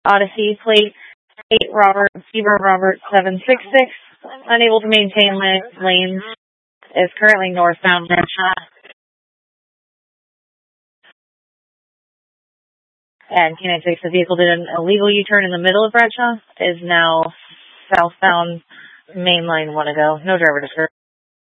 Odyssey plate 8 Robert, Zebra Robert 766, unable to maintain lanes, is currently northbound Bradshaw. And Canine 6, the vehicle did an illegal U-turn in the middle of Bradshaw, is now southbound mainline 1 ago. No driver disturbed.